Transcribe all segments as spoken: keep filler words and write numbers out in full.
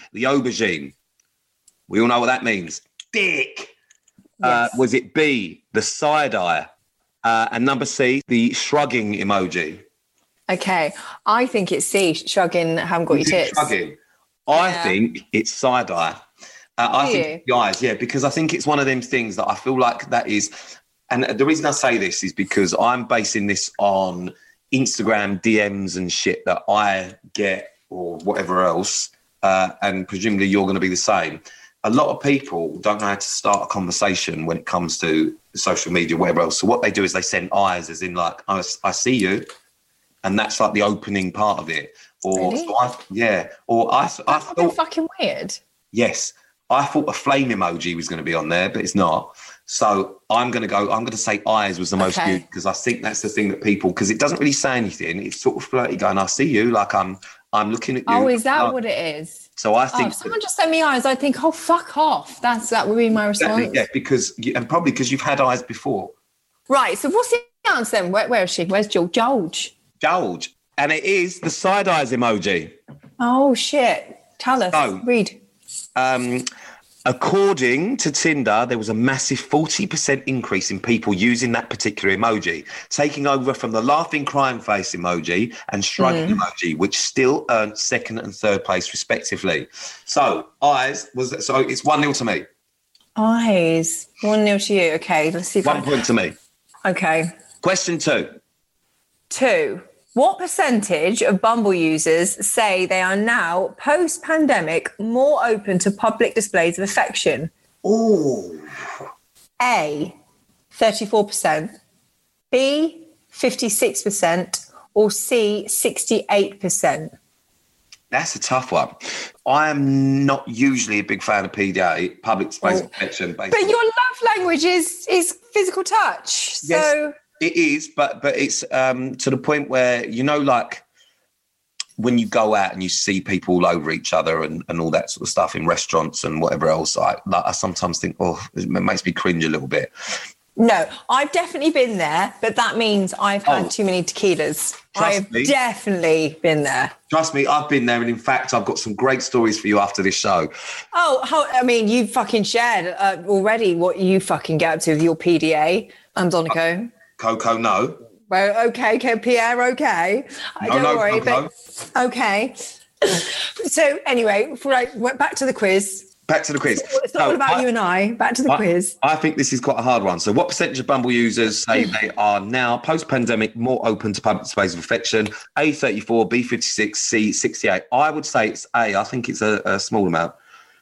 the aubergine. We all know what that means. Dick. Yes. Uh, was it B, the side-eye? Uh, and number C, the shrugging emoji. Okay, I think it's C, shrugging, haven't got your tits. Shrugging. I Yeah. think it's side-eye. Uh, I Do think you? it's the eyes, yeah, because I think it's one of them things that I feel like that is, and the reason I say this is because I'm basing this on Instagram D Ms and shit that I get or whatever else, uh, and presumably you're going to be the same. A lot of people don't know how to start a conversation when it comes to social media, whatever else. So what they do is they send eyes, as in like, I, I see you, and that's like the opening part of it. Or Really? so I, yeah, or I, I That's thought, fucking weird. yes, I thought a flame emoji was going to be on there, but it's not. So I'm going to go, I'm going to say eyes was the most Okay. used because I think that's the thing that people, because it doesn't really say anything. It's sort of flirty going, I see you, like I'm I'm looking at you. Oh, is that Like, what it is? so I Oh, think if someone just sent me eyes, I'd think, oh, fuck off. That's That would be my response. exactly, yeah, because, you- and probably because you've had eyes before. Right, so what's the answer then? Where, where is she? Where's George? George. George. And it is the side eyes emoji. Oh, shit. Tell us. So- Read. Um, according to Tinder, there was a massive forty percent increase in people using that particular emoji, taking over from the laughing crying face emoji and shrugging emoji, which still earned second and third place respectively. So eyes was so it's one nil to me. Eyes. One nil to you. Okay, let's see if One I... point to me. Okay. Question two. Two. What percentage of Bumble users say they are now, post-pandemic, more open to public displays of affection? Oh, A, thirty-four percent, B, fifty-six percent, or C, sixty-eight percent? that's a tough one. I am not usually a big fan of P D A, public space Oh. affection. But your love language is, is physical touch. So, Yes. It is, but but it's um, to the point where, you know, like when you go out and you see people all over each other and, and all that sort of stuff in restaurants and whatever else, I, like, I sometimes think, oh, it makes me cringe a little bit. no, I've definitely been there, but that means I've had Oh. too many tequilas. Trust I've me. definitely been there. Trust me, I've been there. And in fact, I've got some great stories for you after this show. Oh, how, I mean, you fucking shared uh, already what you fucking get up to with your P D A. I'm Donico. Coco, no. Well, okay, okay, Pierre, okay. I No, don't no, worry, Coco. but okay. So anyway, right, we're back to the quiz. Back to the quiz. It's not all So, about I- you and I. Back to the I, quiz. I think this is quite a hard one. So what percentage of Bumble users say they are now, post-pandemic, more open to public space of affection? A, thirty-four, B, fifty-six, C, sixty-eight. I would say it's A. I think it's a, a small amount.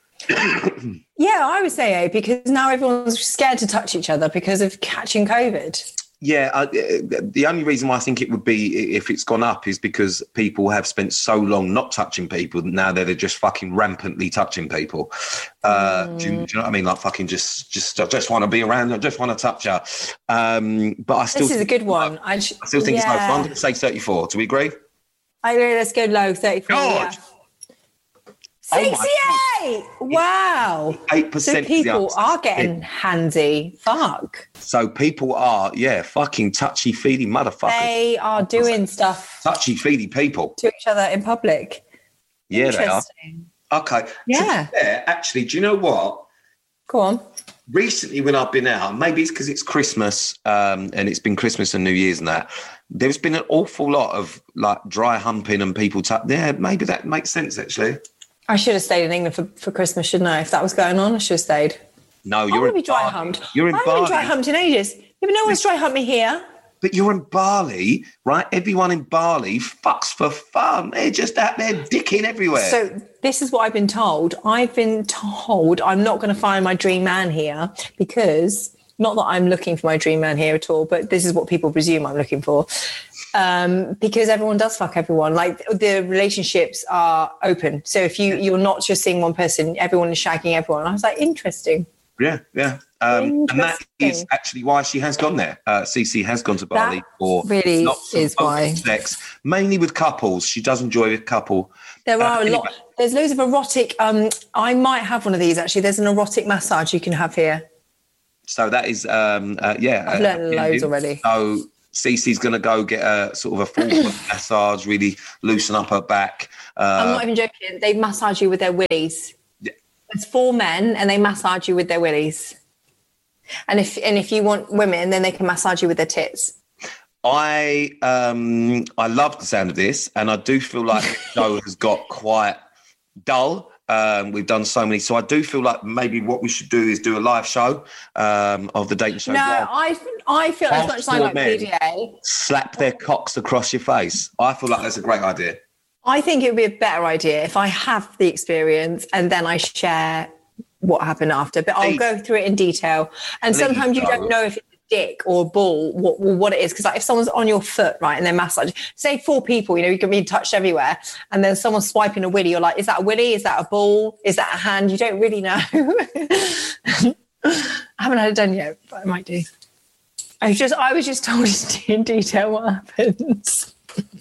Yeah, I would say A, because now everyone's scared to touch each other because of catching COVID. Yeah, I, the only reason why I think it would be if it's gone up is because people have spent so long not touching people. Now they're just fucking rampantly touching people. Uh, Mm. do, you, do you know what I mean? Like fucking just, just, I just want to be around. I just want to touch her. Um, but I still, This is a think good it's one. low. I, sh- I still think yeah. it's low. So I'm going to say thirty-four. Do we agree? I agree, let's go low, thirty-four. Yeah. God! Oh my sixty-eight! Wow. Eight So percent. people are getting handsy. Fuck. So people are, yeah, fucking touchy feely motherfuckers. They are doing stuff Touchy feely people. to each other in public. Yeah, they are. Interesting. Okay. Yeah. To be fair, actually, do you know what? Go on. Recently, when I've been out, maybe it's because it's Christmas um, and it's been Christmas and New Year's and that, there's been an awful lot of like dry humping and people. T- yeah, maybe that makes sense actually. I should have stayed in England for, for Christmas, shouldn't I? If that was going on, I should have stayed. No, I you're want to in be dry Bali. humped. You're in I haven't been dry Bali, humped in ages. Yeah, but no one's dry humped me here. but you're in Bali, right? Everyone in Bali fucks for fun. They're just out there dicking everywhere. So this is what I've been told. I've been told I'm not going to find my dream man here because, not that I'm looking for my dream man here at all, but this is what people presume I'm looking for. Um, because everyone does fuck everyone. Like the relationships are open. So if you, you're not just seeing one person, everyone is shagging everyone. I was like, interesting. Yeah, yeah. Um, and that is Interesting. actually why she has gone there. Uh, Cece has gone to Bali That for really lots of is why. open sex, mainly with couples. She does enjoy a couple. There Uh, are a anyway. lot. There's loads of erotic. Um, I might have one of these actually. There's an erotic massage you can have here. So that is, um, uh, yeah. I've uh, learned yeah, loads yeah. already. So, Cece's going to go get a sort of a full massage, really loosen up her back. Uh, I'm not even joking. They massage you with their willies. Yeah. It's four men and they massage you with their willies. And if and if you want women, then they can massage you with their tits. I um I love the sound of this, and I do feel like the show has got quite dull. Um, we've done so many, so I do feel like maybe what we should do is do a live show um, of the dating show. No, live. I I feel as much as I like P D A. Slap their cocks across your face. I feel like that's a great idea. I think it would be a better idea if I have the experience and then I share what happened after. But I'll go through it in detail. And sometimes you don't know if it's a dick or a ball, what what it is. Because like if someone's on your foot, right, and they're massaging, say four people, you know, you can be touched everywhere, and then someone's swiping a willy, you're like, is that a willy? Is that a ball? Is that a hand? You don't really know. I haven't had it done yet, but I might do. I was just I was just told in detail what happens.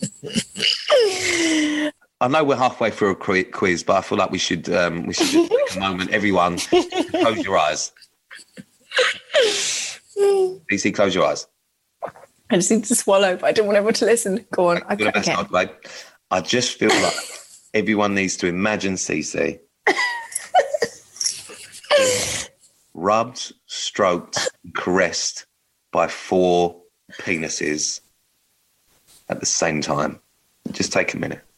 I know we're halfway through a quiz, but I feel like we should um, we should just take a moment. Everyone, close your eyes. D C, close your eyes. I just need to swallow, but I don't want everyone to listen. Go on. Okay. okay. Not, I just feel like everyone needs to imagine Cece rubbed, stroked, caressed by four penises at the same time. Just take a minute.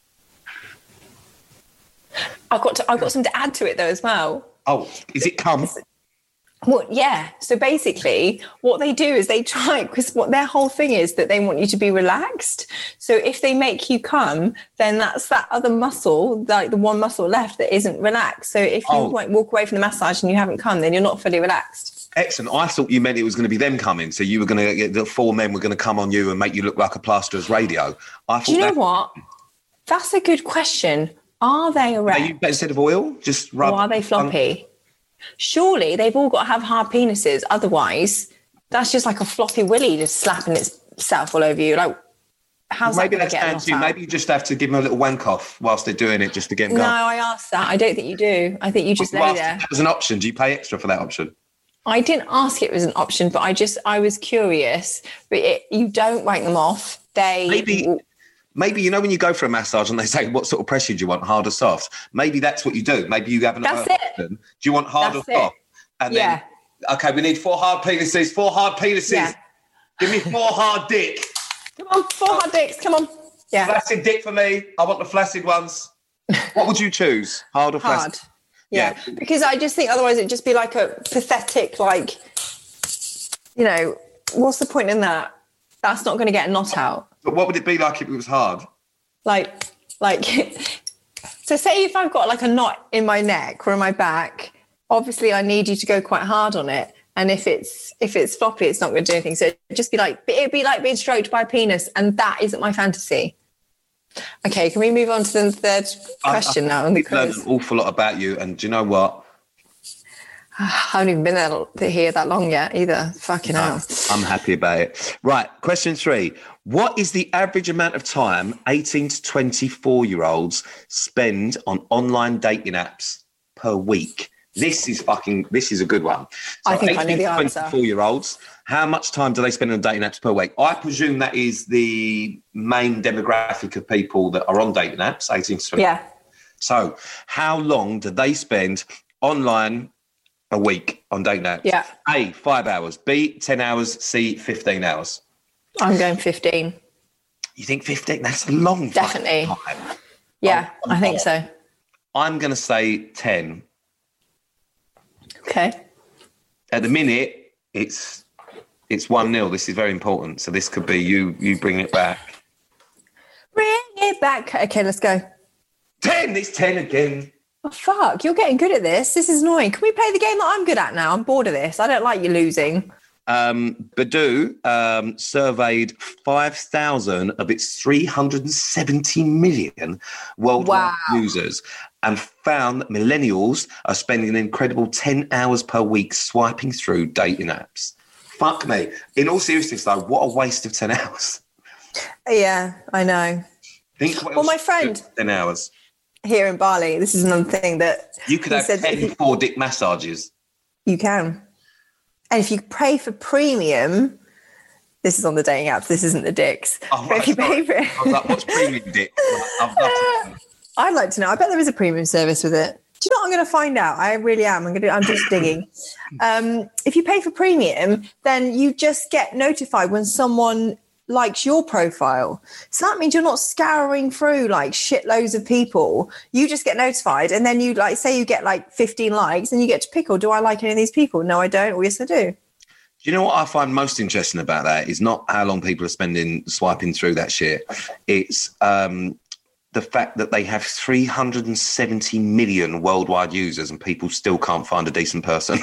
I've got to, I've got something to add to it though as well. Oh, is it cum? Well, yeah. So basically, what they do is they try, because what their whole thing is that they want you to be relaxed. So if they make you come, then that's that other muscle, like the one muscle left that isn't relaxed. So if you oh. like, walk away from the massage and you haven't come, then you're not fully relaxed. Excellent. I thought you meant it was going to be them coming. So you were going to get the four men were going to come on you and make you look like a plasterer's radio. I thought do you know that- what? That's a good question. Are they erect? Are you instead of oil? Just rub. Or are they floppy? Surely they've all got to have hard penises. Otherwise, that's just like a floppy willy just slapping itself all over you. Like, how's Maybe that that's down to you. Maybe you just have to give them a little wank off whilst they're doing it, just to get them No, going. I asked that. I don't think you do. I think you just lay Whilst there. that was an option. Do you pay extra for that option? I didn't ask it was an option, but I just I was curious. But it, you don't wank them off. They maybe. Maybe, you know, when you go for a massage and they say, what sort of pressure do you want, hard or soft? Maybe that's what you do. Maybe you have an That's option. Do you want hard That's or soft? It. And yeah. then, okay, we need four hard penises, four hard penises. Yeah. Give me four hard dick. Come on, four hard dicks, come on. Yeah. Flaccid dick for me. I want the flaccid ones. What would you choose? Hard or flaccid? Hard. Yeah. yeah. Because I just think otherwise it'd just be like a pathetic, like, you know, what's the point in that? That's not going to get a knot out. But what would it be like if it was hard? Like, like, so say if I've got like a knot in my neck or in my back, obviously I need you to go quite hard on it. And if it's if it's floppy, it's not going to do anything. So it'd just be like, it'd be like being stroked by a penis. And that isn't my fantasy. Okay, can we move on to the third question I, I, now? On the I've learned an awful lot about you. And do you know what? I haven't even been there, here that long yet either. Fucking no, hell. I'm happy about it. Right, question three. What is the average amount of time eighteen to twenty-four-year-olds spend on online dating apps per week? This is fucking, this is a good one. So I think I know the answer. twenty-four-year-olds, how much time do they spend on dating apps per week? I presume that is the main demographic of people that are on dating apps, eighteen to twenty. Yeah. So how long do they spend online a week on dating apps? Yeah. A, five hours. B, ten hours. C, fifteen hours. I'm going fifteen. You think fifteen? That's a long Definitely. time. Yeah, I'm, I'm I think so. I'm going to say ten. Okay. At the minute, it's it's one nil. This is very important. So this could be you you bring it back. Bring it back. Okay, let's go. ten! It's ten again. Oh, fuck, you're getting good at this. This is annoying. Can we play the game that I'm good at now? I'm bored of this. I don't like you losing. Um, Badoo um, surveyed five thousand of its three hundred seventy million worldwide wow. users and found that millennials are spending an incredible ten hours per week swiping through dating apps. Fuck me. In all seriousness, though, what a waste of ten hours. Yeah, I know. Think what well, else my friend... ten hours. Here in Bali, this is another thing that... You could have ten four dick massages. You can. And if you pay for premium, This is on the dating apps. This isn't the dicks. Oh, but right, if you sorry. pay for it, I was like, what's premium dick? I've got to- I'd like to know. I bet there is a premium service with it. Do you know what I'm going to find out? I really am. I'm going to. I'm just digging. Um, if you pay for premium, then you just get notified when someone likes your profile. So that means you're not scouring through like shitloads of people. You just get notified, and then you like say you get like fifteen likes, and you get to pick. Or do I like any of these people? No, I don't. Or yes, I do. Do you know what I find most interesting about that is not how long people are spending swiping through that shit. It's um, the fact that they have three hundred seventy million worldwide users and people still can't find a decent person.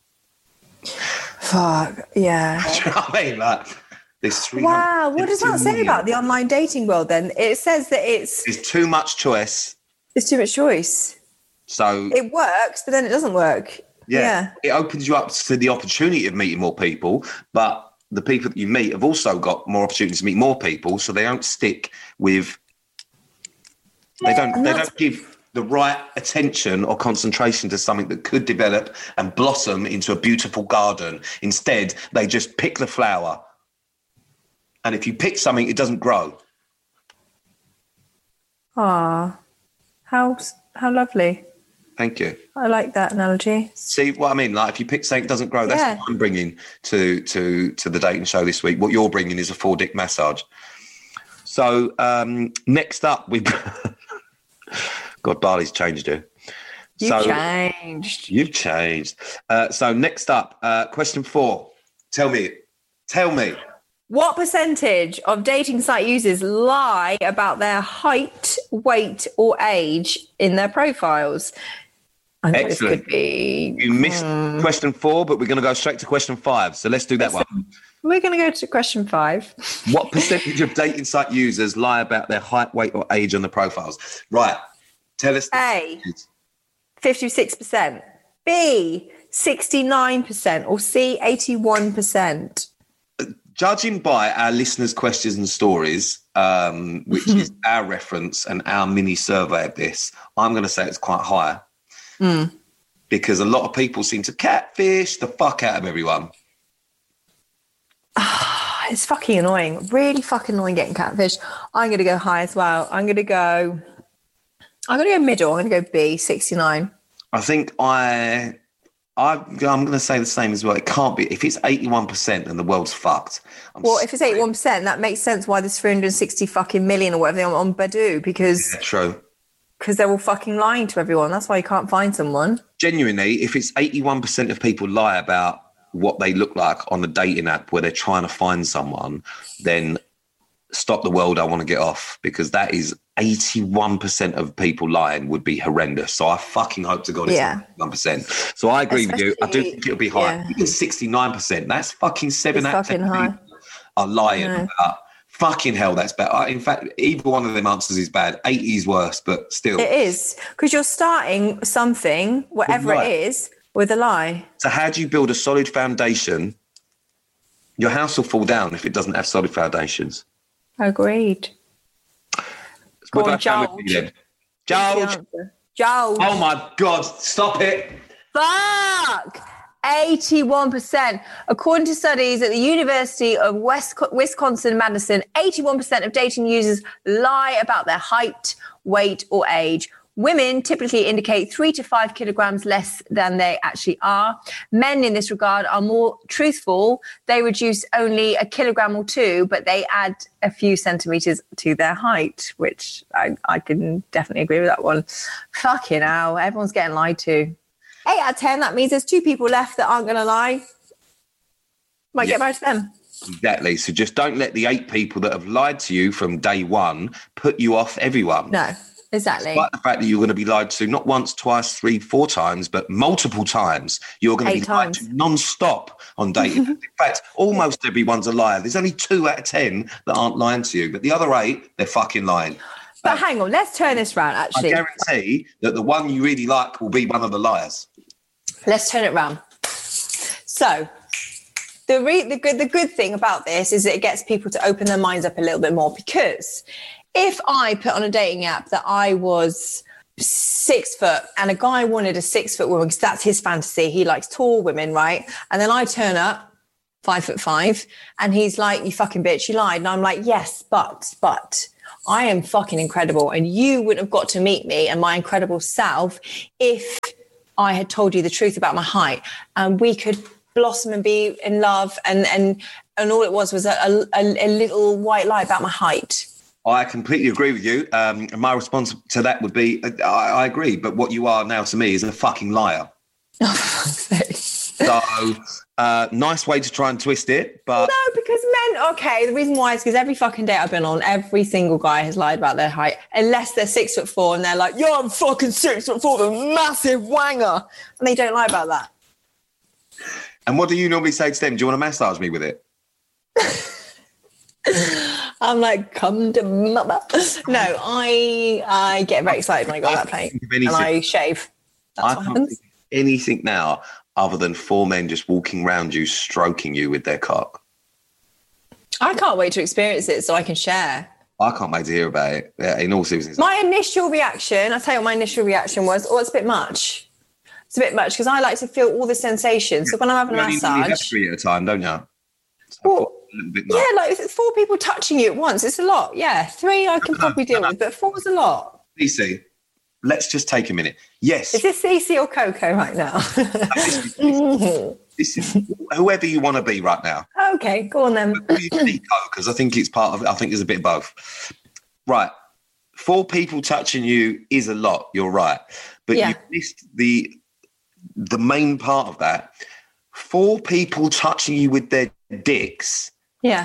Fuck, yeah. Do you know what I mean? Like, there's wow, what does that say about the online dating world then? It says that it's... There's too much choice. There's too much choice. So... It works, but then it doesn't work. Yeah, yeah. It opens you up to the opportunity of meeting more people, but the people that you meet have also got more opportunities to meet more people, so they don't stick with... They don't. They don't give the right attention or concentration to something that could develop and blossom into a beautiful garden. Instead, they just pick the flower, and if you pick something, it doesn't grow. Ah, how how lovely! Thank you. I like that analogy. See what I mean? Like, if you pick something, it doesn't grow. That's Yeah. what I'm bringing to to to the dating show this week. What you're bringing is a four dick massage. So um, next up, we. God, Barley's changed you. You've so, changed. You've changed. Uh, so next up, uh, question four. Tell me, tell me. What percentage of dating site users lie about their height, weight, or age in their profiles? I think Excellent. This could be. You missed hmm. question four, but we're going to go straight to question five. So let's do that one. We're going to go to question five. What percentage of dating site users lie about their height, weight, or age on the profiles? Right. Tell us. A, fifty-six percent. B, sixty-nine percent. Or C, eighty-one percent. Judging by our listeners' questions and stories, um, which is our reference and our mini survey of this, I'm going to say it's quite high. Mm. Because a lot of people seem to catfish the fuck out of everyone. It's fucking annoying. Really fucking annoying getting catfish. I'm going to go high as well. I'm going to go... I'm going to go middle. I'm going to go B, sixty-nine. I think I... I I'm going to say the same as well. It can't be. If it's eighty-one percent, then the world's fucked. I'm Well, if it's sorry. eighty-one percent, that makes sense why there's three hundred sixty fucking million or whatever they are on Badoo, because Yeah, true. because they're all fucking lying to everyone. That's why you can't find someone. Genuinely, if it's eighty-one percent of people lie about what they look like on the dating app where they're trying to find someone, then stop the world, I want to get off, because that is eighty-one percent of people lying would be horrendous. So I fucking hope to God it's Yeah. eighty-one percent. So I agree with you. I do Especially- think it'll be high. yeah. Even sixty-nine percent, that's fucking seven It's out of ten fucking high. people are lying I know. about. Fucking hell, that's better. In fact, either one of them answers is bad. eighty is worse, but still. It is, because you're starting something, whatever With a lie. it is, with a lie. So how do you build a solid foundation? Your house will fall down if it doesn't have solid foundations. Agreed. Go What on, do I find with you George. then? George. George. Oh my God, stop it. Fuck! eighty-one percent. According to studies at the University of West, Wisconsin-Madison, eighty-one percent of dating users lie about their height, weight, or age. Women typically indicate three to five kilograms less than they actually are. Men in this regard are more truthful. They reduce only a kilogram or two, but they add a few centimeters to their height, which I, I can definitely agree with that one. Fucking hell, everyone's getting lied to. Eight out of ten, that means there's two people left that aren't going to lie. Might Yeah. get married to them. Exactly. So just don't let the eight people that have lied to you from day one put you off everyone. No, exactly. Despite the fact that you're going to be lied to not once, twice, three, four times, but multiple times. You're going to Eight be lied times. to non-stop on dating. In fact, almost everyone's a liar. There's only two out of ten that aren't lying to you, but the other eight, they're fucking lying. But hang on, let's turn this round, I actually. guarantee that the one you really like will be one of the liars. Let's turn it round. So, the, re- the, good, the good thing about this is that it gets people to open their minds up a little bit more, because if I put on a dating app that I was six foot and a guy wanted a six foot woman, because that's his fantasy, he likes tall women, right? And then I turn up five foot five. And he's like, you fucking bitch, you lied. And I'm like, yes, but, but I am fucking incredible. And you wouldn't have got to meet me and my incredible self if I had told you the truth about my height. And we could blossom and be in love. And, and, and all it was was a, a, a little white lie about my height. I completely agree with you. Um, and my response to that would be, I, I agree. But what you are now to me is a fucking liar. Oh, for fuck's sake. So, uh, nice way to try and twist it, but... No, because men, okay, the reason why is because every fucking date I've been on, every single guy has lied about their height, unless they're six foot four and they're like, yo, I'm fucking six foot four, a massive wanger. And they don't lie about that. And what do you normally say to them? Do you want to massage me with it? I'm like, come to mama. No, I I get very excited when I go on that plane and I shave. That's I what can't happens. think of anything now other than four men just walking around you, stroking you with their cock. I can't wait to experience it so I can share. I can't wait to hear about it. Yeah, in all seriousness. My initial reaction, I'll tell you what my initial reaction was, oh, it's a bit much. It's a bit much because I like to feel all the sensations. So when I'm having you a only need massage... three at a time, don't you? So Well, a little bit yeah, much. like if it's four people touching you at once, it's a lot. Yeah, three I can probably deal with, but four is a lot. C C, let's just take a minute. Yes. Is this Cece or Coco right now? this, is, this is whoever you want to be right now. Okay, go on then. Because I think it's part of it. I think there's a bit of both. Right. Four people touching you is a lot. You're right. But Yeah. you missed the the main part of that. Four people touching you with their dicks, Yeah.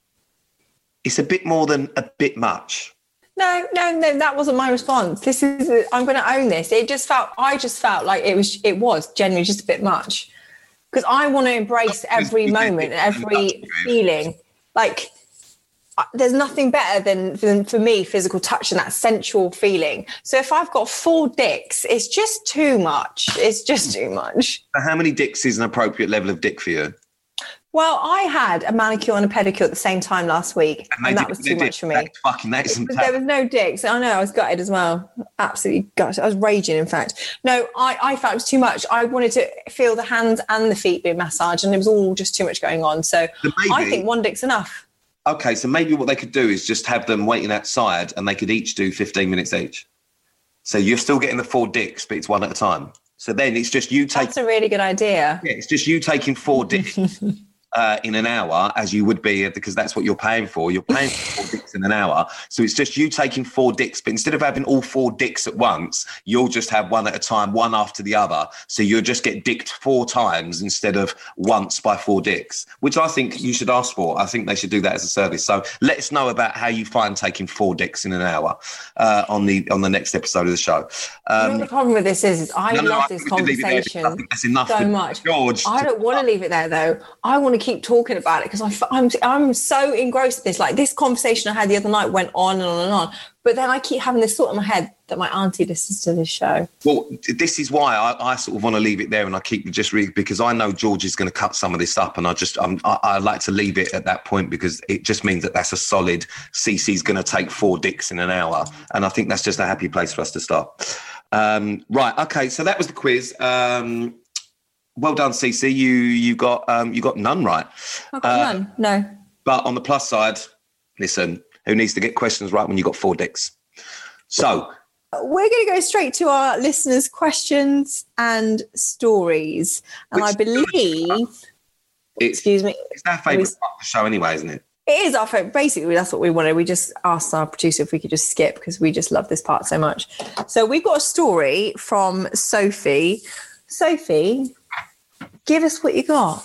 it's a bit more than a bit much. No, no, no, that wasn't my response. This is, I'm going to own this. It just felt, I just felt like it was, it was genuinely just a bit much. Because I want to embrace every moment and every feeling. Like, uh, there's nothing better than, than for me, physical touch and that sensual feeling. So if I've got four dicks, it's just too much. It's just too much. So how many dicks is an appropriate level of dick for you? Well, I had a manicure and a pedicure at the same time last week, and, they that did- was they too did. much for me. That's fucking, that isn't But there was no dicks. I know, I was gutted as well. Absolutely gutted. I was raging, in fact. No, I, I felt it was too much. I wanted to feel the hands and the feet being massaged, and it was all just too much going on. So So maybe- I think one dick's enough. Okay, so maybe what they could do is just have them waiting outside and they could each do fifteen minutes each. So you're still getting the four dicks, but it's one at a time. So then it's just you taking... That's a really good idea. Yeah, it's just you taking four dicks uh, in an hour, as you would be, because that's what you're paying for. You're paying for four dicks in an hour. So it's just you taking four dicks, but instead of having all four dicks at once, you'll just have one at a time, one after the other. So you'll just get dicked four times instead of once by four dicks, which I think you should ask for. I think they should do that as a service. So let us know about how you find taking four dicks in an hour uh, on the on the next episode of the show. You know Um, what the problem with this is, is I no, no, love I this think we can leave it there because conversation I think that's enough so for much. George I to- don't want to leave it there, though. I want to keep talking about it because I f- I'm, I'm so engrossed in this. Like, this conversation I had the other night went on and on and on. But then I keep having this thought in my head that my auntie listens to this show. Well, this is why I, I sort of want to leave it there, and I keep just reading because I know George is going to cut some of this up, and I just I'm, I, I like to leave it at that point because it just means that that's a solid. Cece's going to take four dicks in an hour, and I think that's just a happy place for us to start. Um, right, okay, so that was the quiz. Um, well done, Cece. You you got um, you got none right. I've got Uh, none. No. But on the plus side, listen, who needs to get questions right when you got four dicks? So. We're going to go straight to our listeners' questions and stories. And Which- I believe, It's, excuse me, it's our favourite part of the show anyway, isn't it? it is our favorite. Basically, that's what we wanted. We just asked our producer if we could just skip because we just love this part so much. So we've got a story from Sophie. Sophie, give us what you got.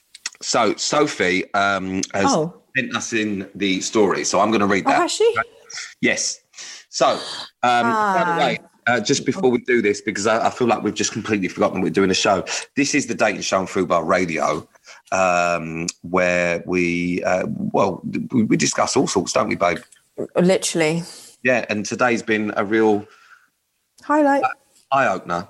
So Sophie um, has Oh. sent us in the story. So I'm going to read Oh, that. has she? Yes. So, um, by the Ah. way, uh, just before we do this, because I, I feel like we've just completely forgotten we're doing a show. This is the dating show on Fubar Radio, um, where we, uh, well, we, we discuss all sorts, don't we, babe? Literally. Yeah. And today's been a real Highlight. eye opener.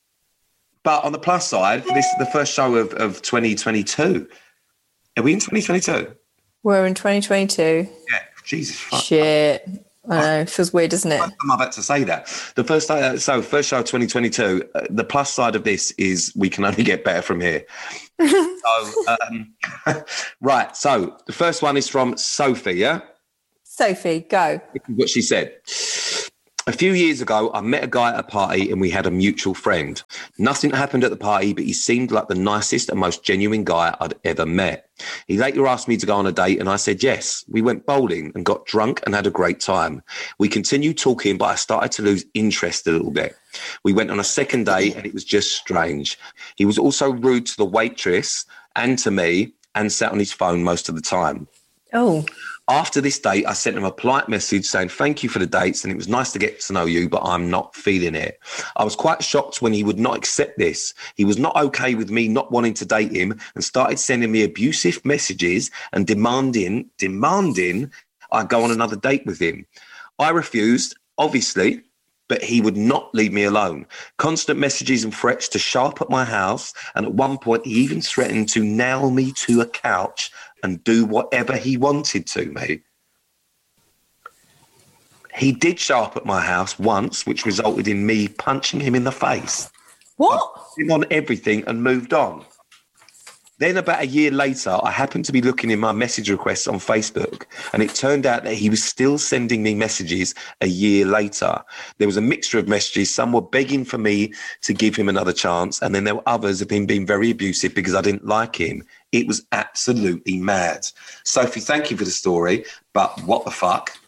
But on the plus side, this is the first show of, of twenty twenty-two. Are we in twenty twenty-two? We're in twenty twenty-two. Yeah. Jesus. Fuck. Shit. I know, it feels weird, doesn't it? I'm about to say that. The first uh, so first show of twenty twenty-two. Uh, the plus side of this is we can only get better from here. so, um, right. So the first one is from Sophie. Yeah, Sophie, go. What she said. A few years ago, I met a guy at a party and we had a mutual friend. Nothing happened at the party, but he seemed like the nicest and most genuine guy I'd ever met. He later asked me to go on a date and I said yes. We went bowling and got drunk and had a great time. We continued talking, but I started to lose interest a little bit. We went on a second date and it was just strange. He was also rude to the waitress and to me and sat on his phone most of the time. Oh. After this date, I sent him a polite message saying, thank you for the dates and it was nice to get to know you, but I'm not feeling it. I was quite shocked when he would not accept this. He was not okay with me not wanting to date him and started sending me abusive messages and demanding, demanding I go on another date with him. I refused, obviously, but he would not leave me alone. Constant messages and threats to show up at my house. And at one point, he even threatened to nail me to a couch and do whatever he wanted to me. He did show up at my house once, which resulted in me punching him in the face. What? I put him on everything and moved on. Then about a year later, I happened to be looking in my message requests on Facebook, and it turned out that he was still sending me messages a year later. There was a mixture of messages. Some were begging for me to give him another chance, and then there were others of him being very abusive because I didn't like him. It was absolutely mad. Sophie, thank you for the story, but what the fuck?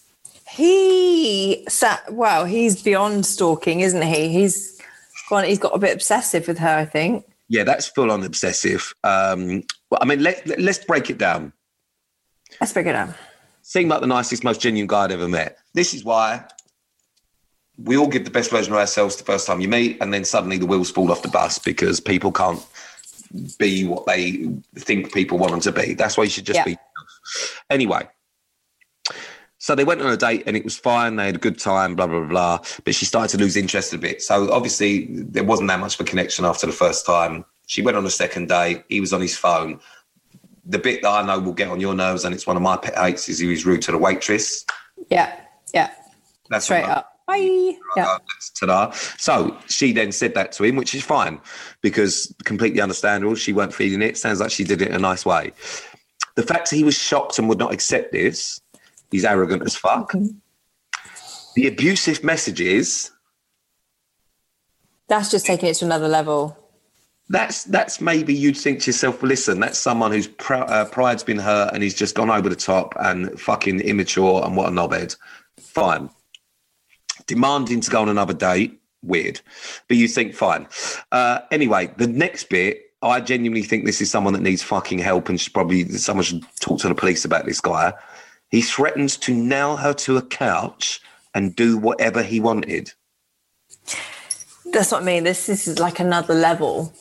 He sat, well, he's beyond stalking, isn't he? He's gone, he's got a bit obsessive with her, I think. Yeah, that's full on obsessive. Um, well, I mean, let, let, let's break it down. Let's break it down. Seemed like the nicest, most genuine guy I'd ever met. This is why we all give the best version of ourselves the first time you meet, and then suddenly the wheels fall off the bus because people can't be what they think people want them to be. That's why you should just yeah. be yourself. Anyway, so they went on a date and it was fine. They had a good time, blah, blah, blah. But she started to lose interest a bit. So obviously there wasn't that much of a connection after the first time. She went on a second date. He was on his phone. The bit that I know will get on your nerves, and it's one of my pet hates, is he was rude to the waitress. Yeah, yeah. That's straight up. Bye. Yeah. Ta-da. So she then said that to him, which is fine because completely understandable. She weren't feeling it. Sounds like she did it in a nice way. The fact that he was shocked and would not accept this, he's arrogant as fuck. Mm-hmm. The abusive messages. That's just taking it to another level. That's that's maybe you'd think to yourself, well, listen, that's someone whose pr- uh, pride's been hurt and he's just gone over the top and fucking immature and what a knobhead. Fine. Demanding to go on another date, weird. But you think, fine. Uh, anyway, the next bit, I genuinely think this is someone that needs fucking help and should probably someone should talk to the police about this guy. He threatens to nail her to a couch and do whatever he wanted. That's what I mean. This, this is like another level.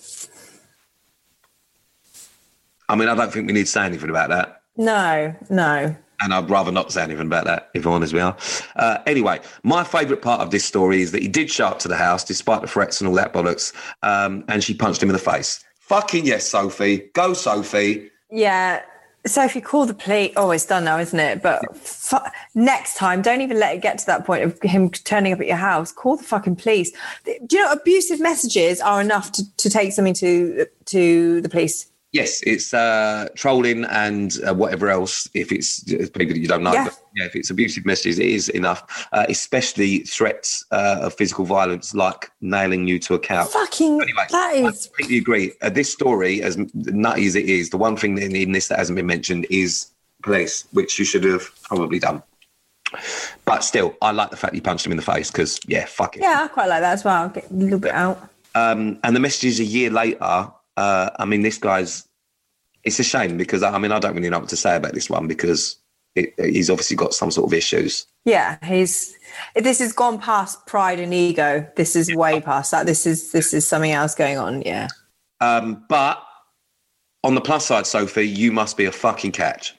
I mean, I don't think we need to say anything about that. No, no. And I'd rather not say anything about that, if I'm honest with you. Uh, anyway, my favourite part of this story is that he did show up to the house despite the threats and all that bollocks, um, and she punched him in the face. Fucking yes, Sophie. Go, Sophie. Yeah. So if you call the police, oh, it's done now, isn't it? But fu- next time, don't even let it get to that point of him turning up at your house. Call the fucking police. Do you know abusive messages are enough to, to take something to to the police? Yes, it's uh, trolling and uh, whatever else, if it's people that you don't know. Yeah. But yeah, if it's abusive messages, it is enough, uh, especially threats uh, of physical violence like nailing you to a couch. Fucking, anyway, that is... I completely agree. Uh, this story, as nutty as it is, the one thing in, in this that hasn't been mentioned is police, which you should have probably done. But still, I like the fact you punched him in the face because, yeah, fuck it. Yeah, I quite like that as well. Get a little bit out. Um, and the messages a year later... Uh, I mean, this guy's, it's a shame because, I mean, I don't really know what to say about this one because it, he's obviously got some sort of issues. Yeah, he's, this has gone past pride and ego. This is way past that. This is, this is something else going on, yeah. Um, but on the plus side, Sophie, you must be a fucking catch.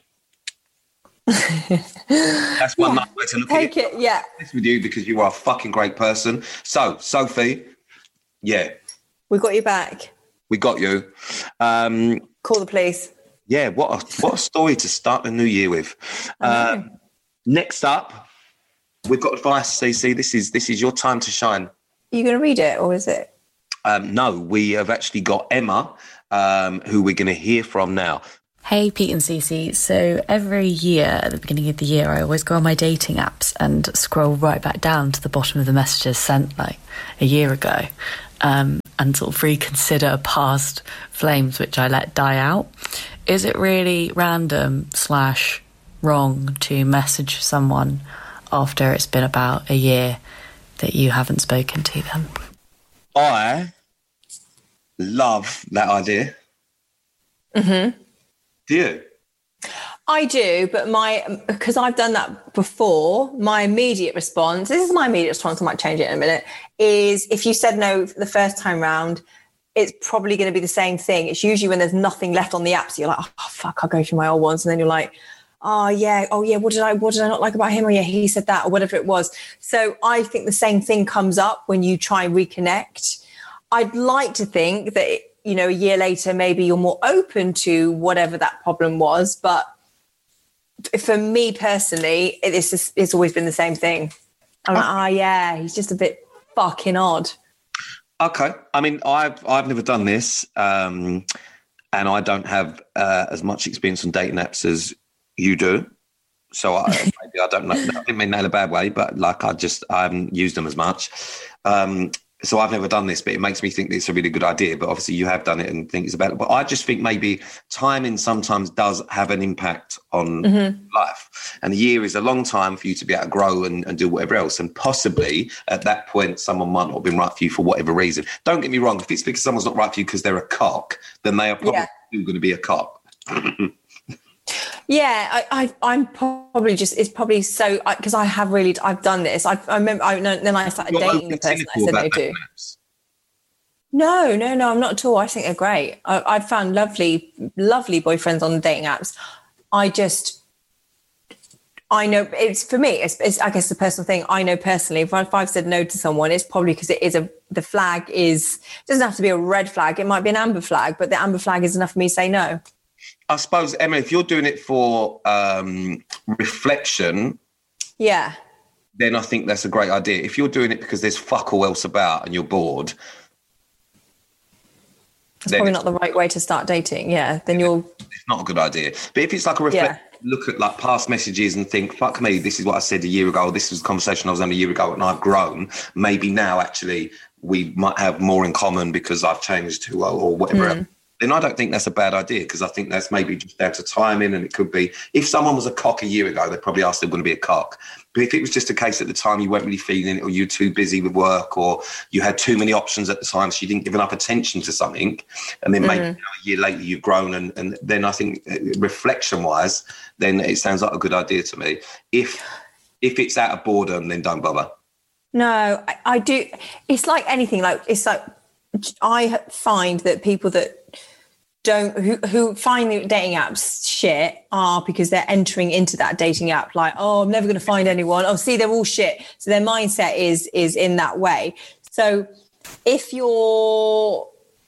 That's one yeah, way to look take at it. it, yeah. This with you because you are a fucking great person. So, Sophie, yeah. We got you back. We got you. Um, Call the police. Yeah, what a, what a story to start the new year with. Uh, next up, We've got advice, C C. This is this is your time to shine. Are you going to read it, or is it? Um, no, we have actually got Emma, um, who we're going to hear from now. Hey, Pete and Cece. So every year at the beginning of the year, I always go on my dating apps and scroll right back down to the bottom of the messages sent like a year ago, um, and sort of reconsider past flames which I let die out. Is it really random slash wrong to message someone after it's been about a year that you haven't spoken to them? I love that idea. Mm-hmm. Do you? I do, but my, because I've done that before, my immediate response, this is my immediate response, I might change it in a minute, is if you said no the first time round, it's probably going to be the same thing. It's usually when there's nothing left on the app, so you're like, oh, fuck, I'll go through my old ones. And then you're like, oh, yeah, oh, yeah, what did I what did I not like about him? Or, yeah, he said that, or whatever it was. So I think the same thing comes up when you try and reconnect. I'd like to think that, you know, a year later, maybe you're more open to whatever that problem was. But for me personally, it's, just, it's always been the same thing. I'm like, oh, yeah, he's just a bit fucking odd. Okay. I mean, I've I've never done this, um, and I don't have uh, as much experience on dating apps as you do. So I, maybe I don't know. I didn't mean that in a bad way, but like I just I haven't used them as much. Um, so I've never done this, but it makes me think that it's a really good idea. But obviously you have done it and think it's about it. But I just think maybe timing sometimes does have an impact on mm-hmm. life. And a year is a long time for you to be able to grow and, and do whatever else. And possibly at that point, someone might not have been right for you for whatever reason. Don't get me wrong. If it's because someone's not right for you because they're a cock, then they are probably yeah. still going to be a cock. Yeah, I, I, I'm probably just, it's probably so, because I, I have really, I've done this. I, I remember, I, then I started You're dating the person I said no to. No, no, no, I'm not at all. I think they're great. I, I've found lovely, lovely boyfriends on the dating apps. I just, I know, it's for me, it's, it's I guess the personal thing. I know personally, if, I, if I've said no to someone, it's probably because it is a, the flag is, it doesn't have to be a red flag. It might be an amber flag, but the amber flag is enough for me to say no. I suppose, Emma, if you're doing it for um, reflection, yeah, then I think that's a great idea. If you're doing it because there's fuck all else about and you're bored, it's probably not the right way to start dating. Yeah, then you'll. It's not a good idea. But if it's like a reflection, yeah. look at like past messages and think, fuck me, this is what I said a year ago. This was a conversation I was having a year ago, and I've grown. Maybe now actually we might have more in common because I've changed who or whatever. Mm. Else. Then I don't think that's a bad idea because I think that's maybe just down to timing, and it could be if someone was a cock a year ago, they probably are still going to be a cock. But if it was just a case at the time you weren't really feeling it, or you were too busy with work, or you had too many options at the time, so you didn't give enough attention to something, and then maybe mm. you know, a year later you've grown, and, and then I think reflection-wise, then it sounds like a good idea to me. If if it's out of boredom, then don't bother. No, I, I do. It's like anything. Like it's like I find that people that don't who, who find the dating apps shit are because they're entering into that dating app like, oh, I'm never going to find anyone. Oh, see, they're all shit. So their mindset is is in that way. So if you're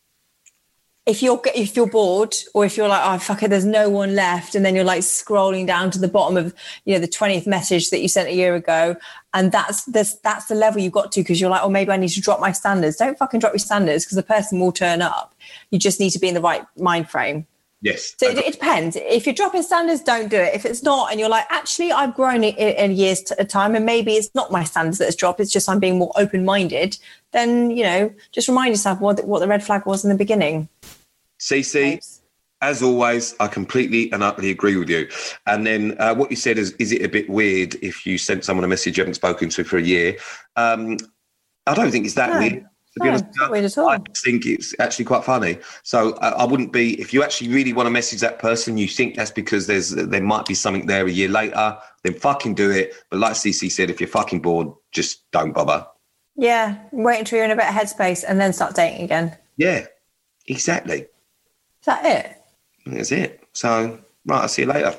if you're if you're bored, or if you're like, oh fuck it, there's no one left, and then you're like scrolling down to the bottom of, you know, the twentieth message that you sent a year ago, and that's this that's the level you got to because you're like, oh, maybe I need to drop my standards. Don't fucking drop your standards because the person will turn up. You just need to be in the right mind frame. Yes. So it, it depends. If you're dropping standards, don't do it. If it's not, and you're like, actually, I've grown in, in a year's t- time, and maybe it's not my standards that's dropped, it's just I'm being more open-minded, then, you know, just remind yourself what, what the red flag was in the beginning. C C, Thanks. As always, I completely and utterly agree with you. And then uh, what you said is, is it a bit weird if you sent someone a message you haven't spoken to for a year? Um, I don't think it's that no. weird. To be no, honest, not weird at all. I think it's actually quite funny. So I, I wouldn't be, if you actually really want to message that person, you think that's because there's there might be something there a year later, then fucking do it. But like C C said, if you're fucking bored, just don't bother. Yeah, wait until you're in a better headspace and then start dating again. Yeah, exactly. Is that it? That's it. So, right, I'll see you later.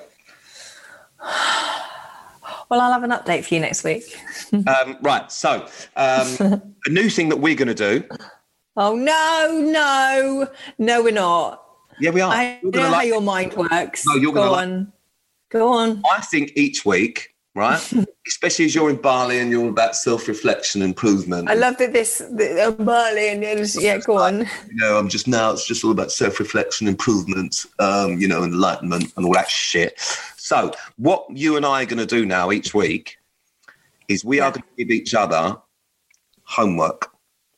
Well, I'll have an update for you next week. um, right, so um, a new thing that we're going to do. Oh, no, no. No, we're not. Yeah, we are. I know like how your mind works. No, you're Go gonna on. Like... Go on. I think each week right? Especially as you're in Bali and you're all about self-reflection, improvement. I love that this the, uh, Bali and it's, yeah, go on. You know, I'm just now. It's just all about self-reflection, improvement, um, you know, enlightenment, and all that shit. So, what you and I are going to do now each week is we yeah. are going to give each other homework.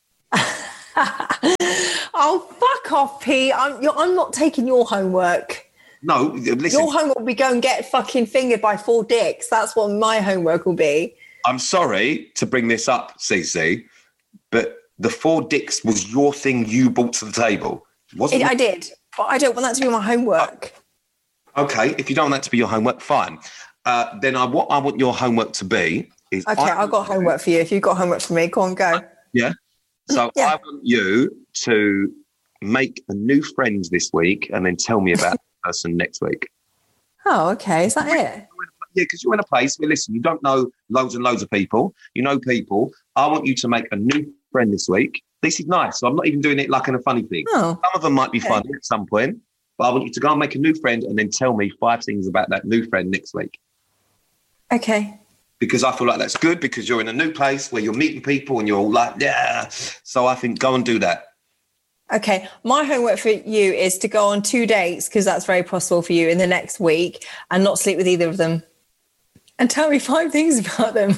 Oh, fuck off, Pete! I'm you're, I'm not taking your homework. No, listen. Your homework will be go and get fucking fingered by four dicks. That's what my homework will be. I'm sorry to bring this up, Cece, but the four dicks was your thing you brought to the table. Wasn't it, I did, but I don't want that to be my homework. Okay, if you don't want that to be your homework, fine. Uh, then I, what I want your homework to be is... Okay, I, I've got homework for you. If you've got homework for me, go on, go. Yeah. So yeah. I want you to make a new friend this week and then tell me about person next week. Oh, okay. Is that it? Yeah, because you're in a place where, listen, you don't know loads and loads of people. You know people. I want you to make a new friend this week. This is nice. So I'm not even doing it like in a funny thing. Oh, some of them might be okay. funny at some point, but I want you to go and make a new friend and then tell me five things about that new friend next week. Okay. Because I feel like that's good because you're in a new place where you're meeting people and you're all like, yeah. So I think go and do that. Okay, my homework for you is to go on two dates, because that's very possible for you in the next week, and not sleep with either of them. And tell me five things about them.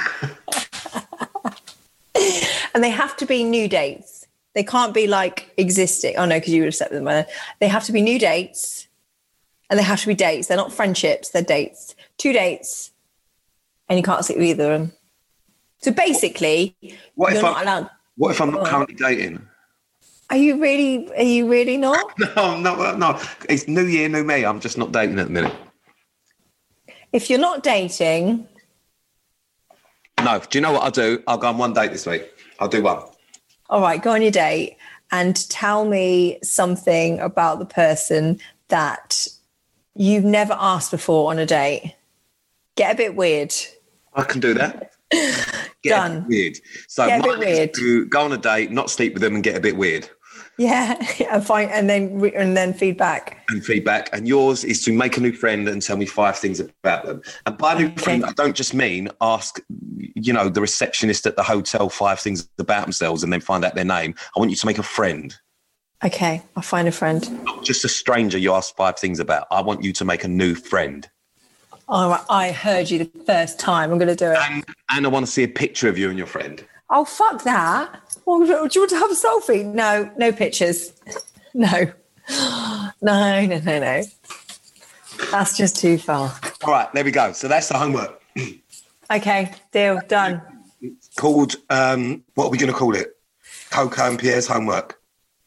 And they have to be new dates. They can't be like existing. Oh no, because you would have slept with them by then. They have to be new dates, and they have to be dates. They're not friendships, they're dates. Two dates, and you can't sleep with either of them. So basically, what you're if not I'm, allowed. What if I'm not oh. currently dating? Are you really, are you really not? No, no, no. It's new year, new me. I'm just not dating at the minute. If you're not dating... No, do you know what I'll do? I'll go on one date this week. I'll do one. All right, go on your date and tell me something about the person that you've never asked before on a date. Get a bit weird. I can do that. Get Done. A bit weird. So get a bit weird. To go on a date, not sleep with them, and get a bit weird. Yeah, and find and then and then feedback. And feedback. And yours is to make a new friend and tell me five things about them. And by new okay. friend, I don't just mean ask, you know, the receptionist at the hotel five things about themselves and then find out their name. I want you to make a friend. Okay, I'll find a friend. Not just a stranger you ask five things about. I want you to make a new friend. All right, I heard you the first time. I'm going to do it. And, and I want to see a picture of you and your friend. Oh, fuck that. Well, do you want to have a selfie? No, no pictures. No. No, no, no, no. That's just too far. All right, there we go. So that's the homework. Okay, deal, done. It's called, um, what are we going to call it? Coco and Pierre's homework.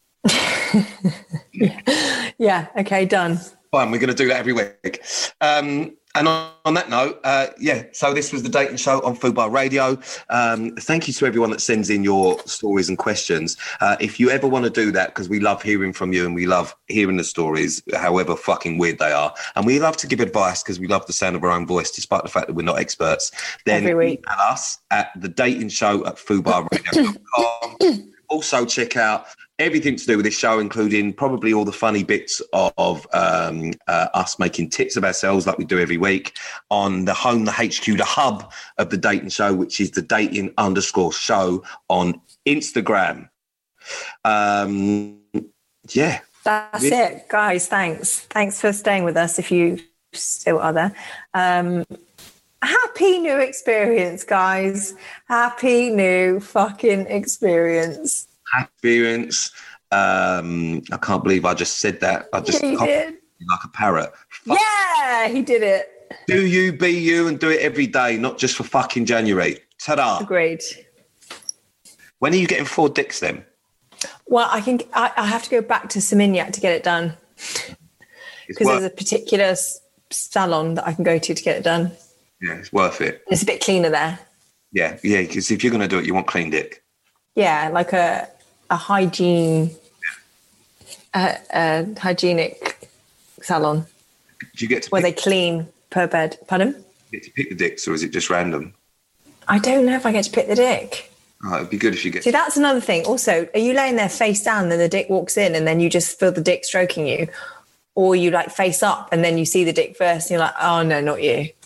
yeah. yeah, okay, done. Fine, we're going to do that every week. Um, and on, on that note, uh, yeah, so this was the Dating Show on Fubar Radio. Um, thank you to everyone that sends in your stories and questions. Uh, if you ever want to do that, because we love hearing from you and we love hearing the stories, however fucking weird they are, and we love to give advice because we love the sound of our own voice, despite the fact that we're not experts, then every week. Email us at the dating show at fubar radio dot com. Also check out everything to do with this show, including probably all the funny bits of um, uh, us making tips of ourselves like we do every week on the home, the H Q, the hub of the Dating Show, which is the dating underscore show on Instagram. Um, yeah. That's yeah. it, guys. Thanks. Thanks for staying with us if you still are there. Um, happy new experience, guys. Happy new fucking experience. Experience. Um, I can't believe I just said that. I just he did. Like a parrot. Fuck. Yeah, he did it. Do you be you and do it every day, not just for fucking January. Ta-da. Agreed. When are you getting four dicks then? Well, I can. I, I have to go back to Seminyak to get it done because there's a particular salon that I can go to to get it done. Yeah, it's worth it. It's a bit cleaner there. Yeah, yeah. Because if you're going to do it, you want clean dick. Yeah, like a a hygiene, a, a hygienic salon. Do you get to where pick, they clean per bed? Pardon? You get to pick the dicks, or is it just random? I don't know if I get to pick the dick. Oh, it'd be good if you get. See, that's another thing. Also, are you laying there face down, and then the dick walks in, and then you just feel the dick stroking you, or you like face up, and then you see the dick first, and you're like, oh no, not you.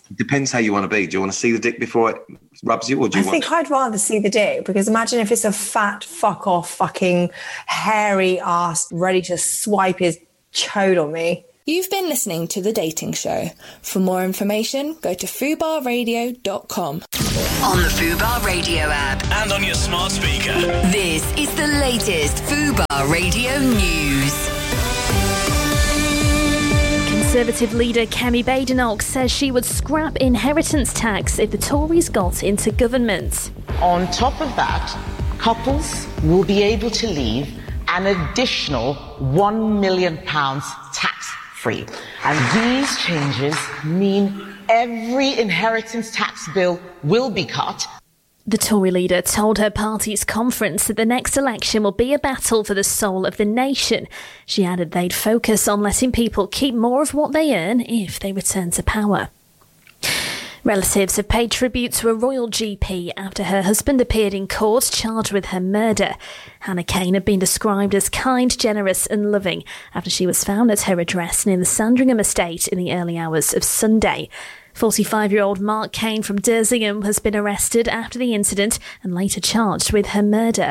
Depends how you want to be. Do you want to see the dick before it rubs you, or do you I want? think I'd rather see the dick, because imagine if it's a fat fuck off, fucking hairy ass ready to swipe his chode on me. You've been listening to The Dating Show. For more information, go to fubar radio dot com. On the Fubar Radio app. And on your smart speaker. This is the latest Fubar Radio news. Conservative leader Kemi Badenoch says she would scrap inheritance tax if the Tories got into government. On top of that, couples will be able to leave an additional one million pounds tax-free. And these changes mean every inheritance tax bill will be cut. The Tory leader told her party's conference that the next election will be a battle for the soul of the nation. She added they'd focus on letting people keep more of what they earn if they return to power. Relatives have paid tribute to a royal G P after her husband appeared in court charged with her murder. Hannah Kane had been described as kind, generous and loving after she was found at her address near the Sandringham estate in the early hours of Sunday. forty-five-year-old Mark Kane from Dersingham has been arrested after the incident and later charged with her murder.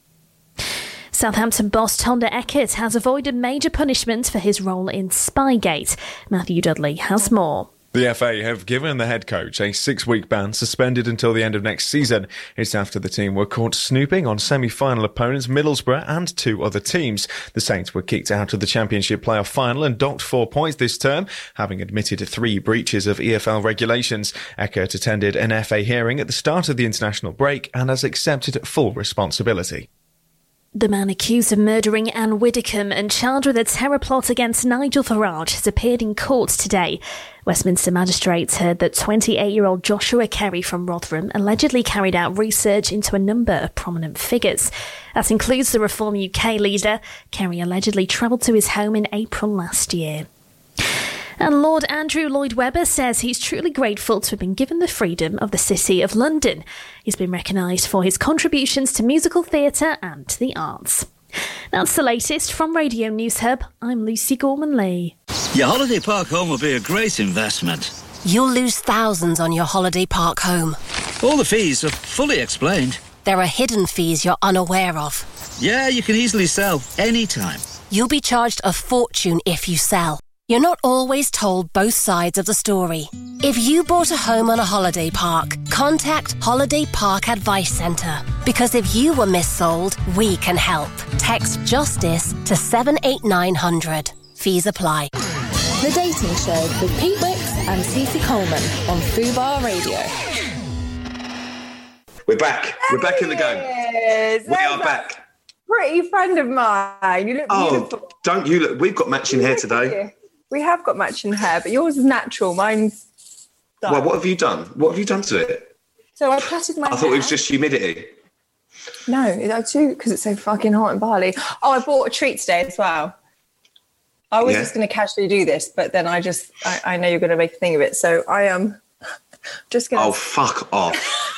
Southampton boss Tonda Eckert has avoided major punishment for his role in Spygate. Matthew Dudley has more. The F A have given the head coach a six-week ban suspended until the end of next season. It's after the team were caught snooping on semi-final opponents Middlesbrough and two other teams. The Saints were kicked out of the Championship playoff final and docked four points this term, having admitted three breaches of E F L regulations. Eckert attended an F A hearing at the start of the international break and has accepted full responsibility. The man accused of murdering Anne Widdecombe and charged with a terror plot against Nigel Farage has appeared in court today. Westminster magistrates heard that twenty-eight-year-old Joshua Kerry from Rotherham allegedly carried out research into a number of prominent figures. That includes the Reform U K leader. Kerry allegedly travelled to his home in April last year. And Lord Andrew Lloyd Webber says he's truly grateful to have been given the freedom of the City of London. He's been recognised for his contributions to musical theatre and to the arts. That's the latest from Radio News Hub. I'm Lucy Gorman-Lee. Your holiday park home will be a great investment. You'll lose thousands on your holiday park home. All the fees are fully explained. There are hidden fees you're unaware of. Yeah, you can easily sell anytime. You'll be charged a fortune if you sell. You're not always told both sides of the story. If you bought a home on a holiday park, contact Holiday Park Advice Centre. Because if you were missold, we can help. Text JUSTICE to seven eight nine hundred. Fees apply. The Dating Show with Pete Wicks and Cece Coleman on Fubar Radio. We're back. We're back in the game. Yes, We are that's back. a pretty friend of mine. You look Oh, beautiful. don't you look? We've got matching hair today. We have got matching hair, but yours is natural. Mine's done. Well, what have you done? What have you done to it? So I plaited my I hair. thought it was just humidity. No, I do, because it's so fucking hot in Bali. Oh, I bought a treat today as well. I was Yeah. just going to casually do this, but then I just, I, I know you're going to make a thing of it. So I am um, just going to... Oh, fuck off.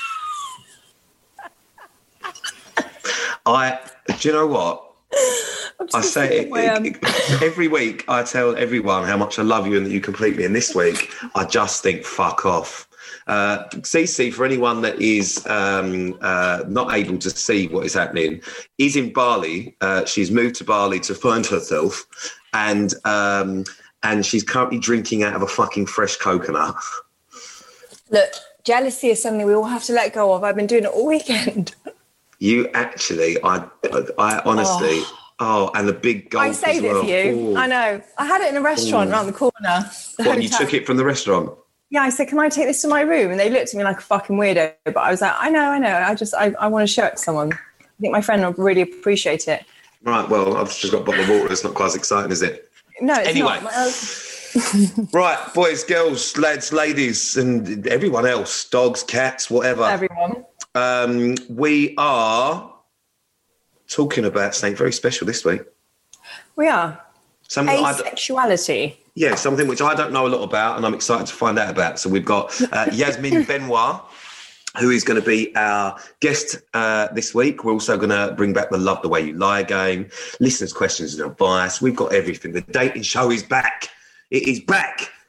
I, do you know what? I say it, it, it, every week I tell everyone how much I love you and that you complete me. And this week I just think, fuck off. Uh, Cece, for anyone that is um, uh, not able to see what is happening, is in Bali. Uh, she's moved to Bali to find herself, and um, and she's currently drinking out of a fucking fresh coconut. Look, jealousy is something we all have to let go of. I've been doing it all weekend. You actually, I, I honestly, oh, oh and the big gulp I saved as well. it for you. Ooh. I know. I had it in a restaurant Ooh. around the corner. The What, you hotel. took it from the restaurant? Yeah, I said, can I take this to my room? And they looked at me like a fucking weirdo. But I was like, I know, I know. I just, I, I want to show it to someone. I think my friend will really appreciate it. Right, well, I've just got a bottle of water. It's not quite as exciting, is it? No, it's Anyway. not. Right, boys, girls, lads, ladies, and everyone else, dogs, cats, whatever. Everyone. Um, we are talking about something very special this week. We are. Something I d- Asexuality. yeah, something which I don't know a lot about, and I'm excited to find out about. So we've got uh, Yasmin Benoit, who is going to be our guest uh, this week. We're also going to bring back the Love the Way You Lie game, listeners' questions and advice. We've got everything. The dating show is back. It is back.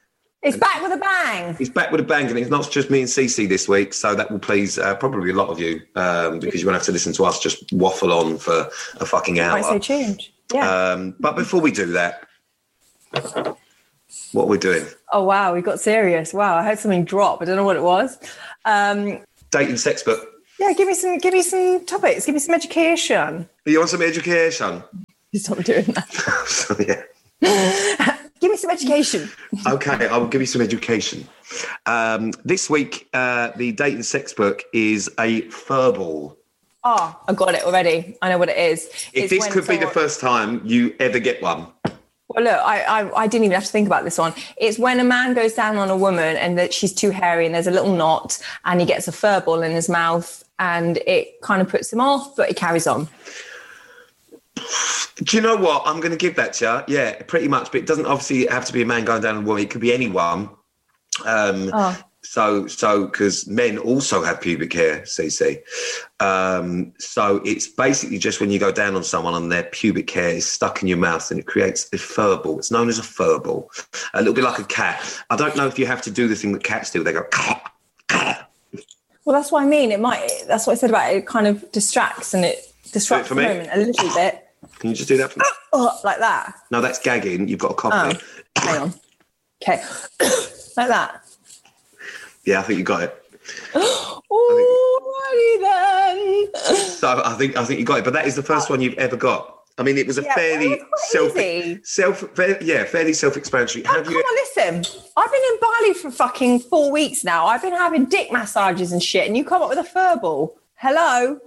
It's back with a bang. It's back with a bang, and it's not just me and Cece this week, so that will please uh, probably a lot of you, um, because you won't have to listen to us just waffle on for a fucking hour. Quite so tuned. Yeah. Um, but before we do that, what are we doing? Oh, wow, we got serious. Wow, I heard something drop. I don't know what it was. Um, Dating sex book. Yeah, give me some give me some topics. Give me some education. You want some education? Stop doing that. So, yeah. Give me some education. Okay, I will give you some education. Um, this week, uh, the Dating Sex book is a furball. Oh, I got it already. I know what it is. If It's this when could be the someone- first time you ever get one. Well, look, I, I I didn't even have to think about this one. It's when a man goes down on a woman and that she's too hairy and there's a little knot and he gets a fur ball in his mouth and it kind of puts him off, but he carries on. Do you know what? I'm going to give that to you. Yeah, pretty much. But it doesn't obviously have to be a man going down on a woman. It could be anyone. Um, oh. So, so because men also have pubic hair, Cece. Um, so it's basically just when you go down on someone and their pubic hair is stuck in your mouth and it creates a fur ball. It's known as a fur ball. A little bit like a cat. I don't know if you have to do the thing that cats do. They go... Well, that's what I mean. It might. That's what I said about it. It kind of distracts and it disrupts for the me. moment a little bit. Can you just do that for me? Oh, like that. No, that's gagging. You've got a cough. Oh, hang on. Okay. Like that. Yeah, I think you got it. Alrighty then. So I think I think you got it, but that is the first one you've ever got. I mean, it was a Yeah, fairly well, it was self, quite easy. self, fair, yeah, fairly self-explanatory. Oh, Have come you? on, listen. I've been in Bali for fucking four weeks now. I've been having dick massages and shit, and you come up with a fur ball. Hello?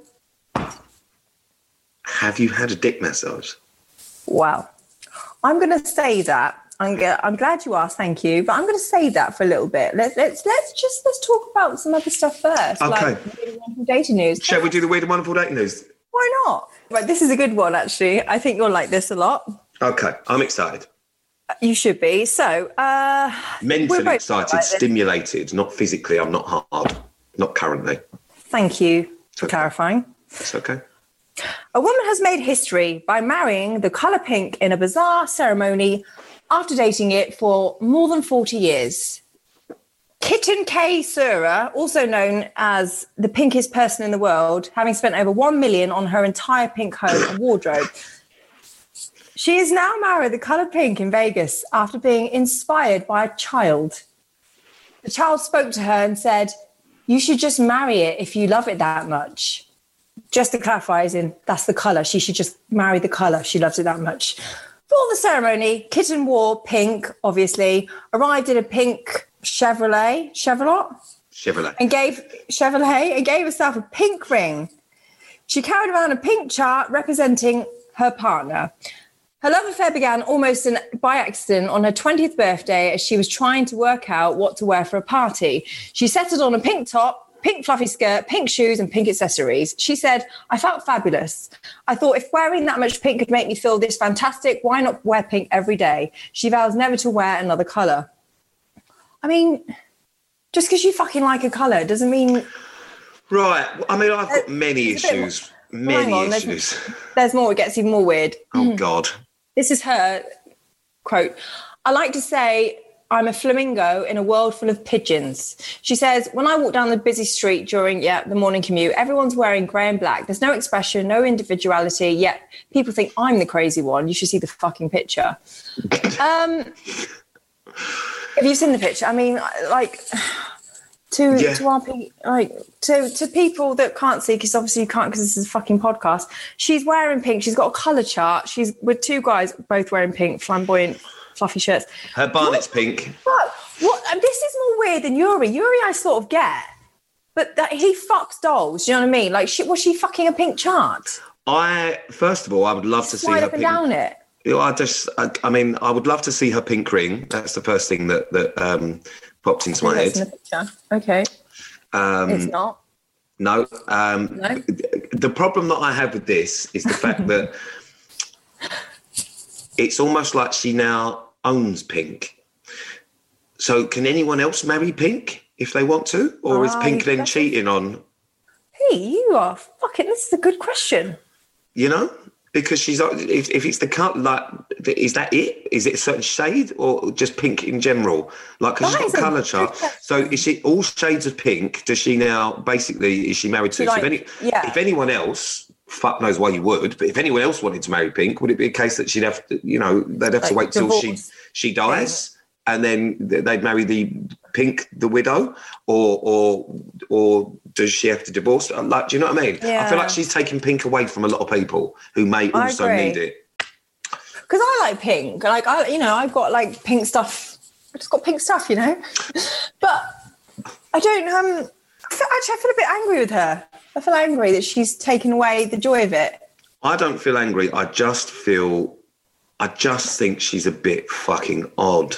Have you had a dick massage? Wow. I'm going to say that. I'm, go- I'm glad you asked, thank you. But I'm going to save that for a little bit. Let's let's let's just let's talk about some other stuff first. Okay. Like really wonderful dating news. Shall we do the weird and wonderful dating news? Why not? Right, this is a good one actually. I think you'll like this a lot. Okay, I'm excited. You should be. So, uh, we're Mentally both excited, like this. stimulated, not physically. I'm not hard, not currently. Thank you for Okay. clarifying. It's okay. A woman has made history by marrying the colour pink in a bizarre ceremony after dating it for more than forty years. Kitten K. Sura, also known as the pinkest person in the world, having spent over one million on her entire pink home and wardrobe. She is now married the colour pink in Vegas after being inspired by a child. The child spoke to her and said, "You should just marry it if you love it that much." Just to clarify, as in, that's the colour. She should just marry the colour. She loves it that much. For the ceremony, Kitten wore pink, obviously, arrived in a pink Chevrolet, Chevrolet, Chevrolet. and gave Chevrolet and gave herself a pink ring. She carried around a pink chart representing her partner. Her love affair began almost in, by accident on her twentieth birthday as she was trying to work out what to wear for a party. She settled on a pink top, pink fluffy skirt, pink shoes and pink accessories. She said, "I felt fabulous. I thought if wearing that much pink could make me feel this fantastic, why not wear pink every day?" She vows never to wear another colour. I mean, just because you fucking like a colour doesn't mean... Right. I mean, I've got many There's a bit more- issues. Well, Many hang on, there's- issues. There's more. It gets even more weird. Oh, God. This is her quote. "I like to say I'm a flamingo in a world full of pigeons." She says, "When I walk down the busy street during yeah the morning commute, everyone's wearing grey and black. There's no expression, no individuality, yet people think I'm the crazy one. You should see the fucking picture." um, have you seen the picture? I mean, like... To Yeah. to our pe- like to to people that can't see, because obviously you can't because this is a fucking podcast. She's wearing pink. She's got a colour chart. She's with two guys both wearing pink, flamboyant, fluffy shirts. Her barnet's pink. What? What? And this is more weird than Yuri. Yuri, I sort of get, but that he fucks dolls. You know what I mean? Like, she, was she fucking a pink chart? I, first of all, I would love to see Slide her up and pink. down it. You know, I just, I, I mean, I would love to see her pink ring. That's the first thing that that um, popped into my That's in head. the picture. Okay, Um, it's not. No. Um, No? The problem that I have with this is the fact that it's almost like she now owns pink. So can anyone else marry pink if they want to? Or is Ah, pink then exactly. cheating on, Hey, you are fucking. This is a good question. you know? Because she's, if, if it's the cut, like, is that it? Is it a certain shade or just pink in general? Like, because she's got a colour chart. So is she all shades of pink? Does she now, basically, is she married to? Like, so if, any, yeah. if anyone else, fuck knows why you would, but if anyone else wanted to marry Pink, would it be a case that she'd have to, you know, they'd have like to wait till she she dies yeah. and then they'd marry the Pink, the widow? Or or or does she have to divorce? Like, do you know what I mean? Yeah. I feel like she's taking Pink away from a lot of people who may also need it. Because I like pink. Like, I, you know, I've got like pink stuff. I've just got pink stuff, you know. But I don't, um, I feel, actually, I feel a bit angry with her. I feel angry that she's taken away the joy of it. I don't feel angry. I just feel, I just think she's a bit fucking odd.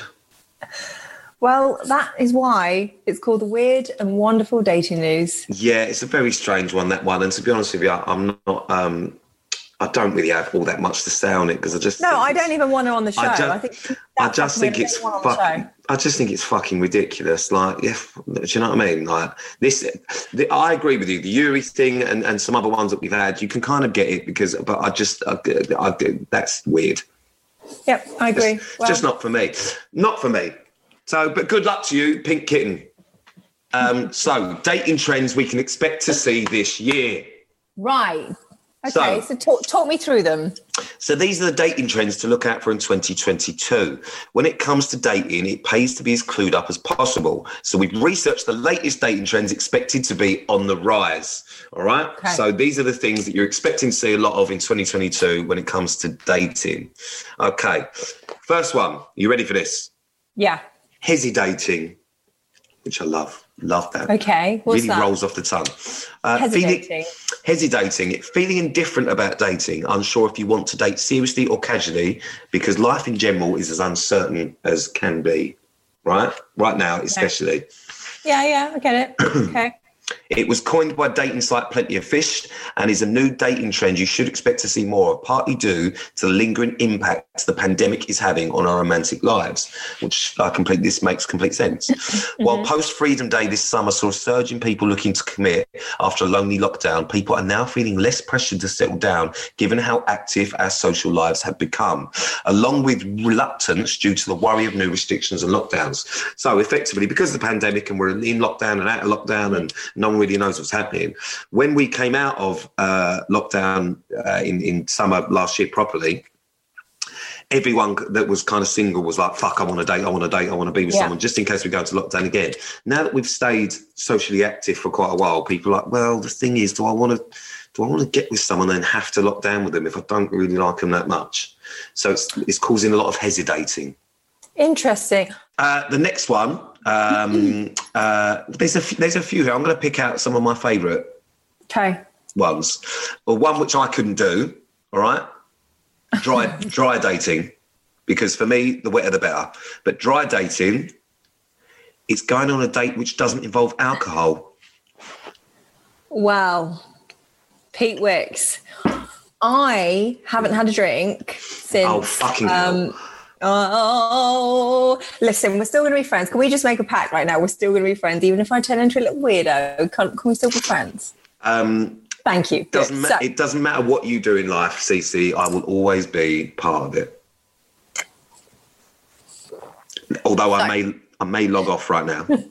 Well, that is why it's called the Weird and Wonderful Dating News. Yeah, it's a very strange one, that one. And to be honest with you, I'm not, um, I don't really have all that much to say on it because I just no, I don't even want her on the show. I just, I think I just think it's fucking. I just think it's fucking ridiculous. Like, yeah, do you know what I mean? Like this, the, I agree with you. The Yuri thing and, and some other ones that we've had, you can kind of get it because, but I just, I, I, that's weird. Yep, I agree. It's well, just not for me. Not for me. So, but good luck to you, Pink Kitten. Um, so, dating trends we can expect to see this year. Right. Okay, so, so talk, talk me through them. So these are the dating trends to look out for in twenty twenty-two. When it comes to dating, it pays to be as clued up as possible. So we've researched the latest dating trends expected to be on the rise. All right? Okay. So these are the things that you're expecting to see a lot of in twenty twenty-two when it comes to dating. Okay. First one. You ready for this? Yeah. Hesitating, which I love. Love that. Okay. What's really that? rolls off the tongue. Uh, hesitating. Feeling, hesitating. Feeling indifferent about dating. Unsure if you want to date seriously or casually because life in general is as uncertain as can be. Right? Right now, especially. Yeah, yeah. I get it. Okay. It was coined by dating site Plenty of Fish and is a new dating trend you should expect to see more of, partly due to the lingering impact the pandemic is having on our romantic lives, which I complete, this makes complete sense. Mm-hmm. While post-Freedom Day this summer saw a surge in people looking to commit after a lonely lockdown, people are now feeling less pressured to settle down given how active our social lives have become, along with reluctance due to the worry of new restrictions and lockdowns. So effectively, because of the pandemic and we're in lockdown and out of lockdown and no one really knows what's happening. When we came out of uh, lockdown uh, in, in summer last year properly, everyone that was kind of single was like, fuck, I want to date, I want to date, I want to be with yeah. someone, just in case we go into lockdown again. Now that we've stayed socially active for quite a while, people are like, well, the thing is, do I want to do I want to get with someone and have to lock down with them if I don't really like them that much? So it's, it's causing a lot of hesitating. Interesting. Uh, the next one, um, uh, there's a there's a few here. I'm going to pick out some of my favourite okay. ones. Well, one which I couldn't do. All right, dry dry dating, because for me the wetter the better. But dry dating, it's going on a date which doesn't involve alcohol. Wow, Pete Wicks, I haven't had a drink since. Oh fucking um, hell. Oh, listen, we're still going to be friends. Can we just make a pact right now? We're still going to be friends, even if I turn into a little weirdo. Can, can we still be friends? Um, Thank you. Doesn't ma- so, it doesn't matter what you do in life, Cece. I will always be part of it. Although I may, I may log off right now. um,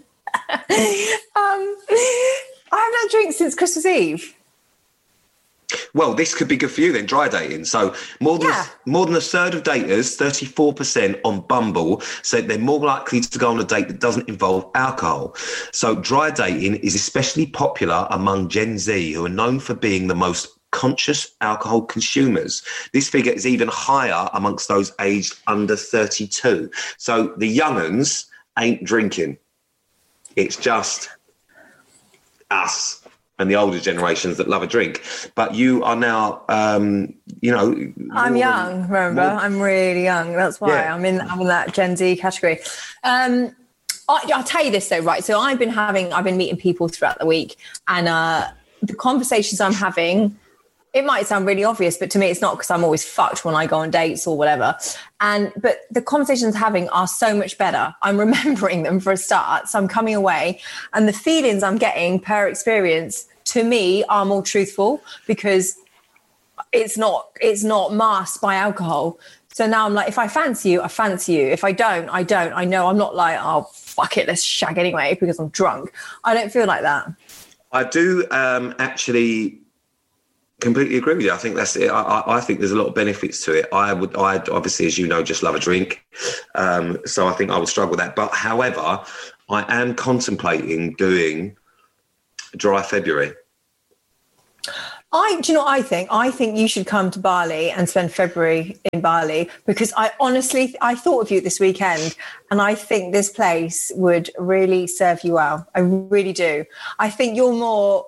I haven't had a drink since Christmas Eve. Well, this could be good for you then, dry dating. So more than yeah. a, more than a third of daters, thirty-four percent on Bumble, said they're more likely to go on a date that doesn't involve alcohol. So dry dating is especially popular among Gen Z, who are known for being the most conscious alcohol consumers. This figure is even higher amongst those aged under thirty-two. So the young'uns ain't drinking. It's just us and the older generations that love a drink. But you are now, um, you know... I'm young, than, remember? More, I'm really young. That's why yeah. I'm in I'm in that Gen Z category. Um, I, I'll tell you this, though, right? So I've been having... I've been meeting people throughout the week, and uh, the conversations I'm having... It might sound really obvious, but to me it's not, because I'm always fucked when I go on dates or whatever. And but the conversations I'm having are so much better. I'm remembering them for a start. So I'm coming away and the feelings I'm getting per experience to me are more truthful, because it's not it's not masked by alcohol. So now I'm like, if I fancy you, I fancy you. If I don't, I don't. I know I'm not like, oh, fuck it, let's shag anyway because I'm drunk. I don't feel like that. I do um, actually completely agree with you. I think that's it. I, I think there's a lot of benefits to it. I would, I obviously, as you know, just love a drink. Um, so I think I would struggle with that. But however, I am contemplating doing dry February. I, do you know what I think? I think you should come to Bali and spend February in Bali, because I honestly, I thought of you this weekend and I think this place would really serve you well. I really do. I think you're more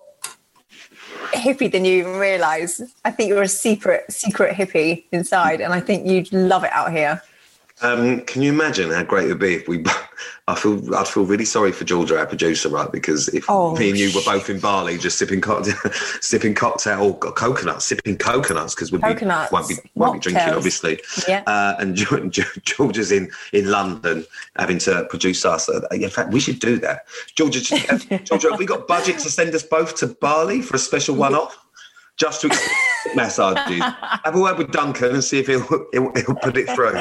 hippie than you even realise. I think you're a secret, secret hippie inside, and I think you'd love it out here. Um, can you imagine how great it would be if we? I feel I'd feel really sorry for Georgia, our producer, right? Because if oh, me and you were both in Bali, just sipping cocktail, sipping cocktail or coconuts, sipping coconuts, because we won't be won't be drinking, obviously. Yeah. Uh, and Georgia's in in London having to produce us. In fact, we should do that. Georgia, Georgia, have we got budget to send us both to Bali for a special one-off? Just to massages. Have a word with Duncan and see if he'll, he'll, he'll put it through.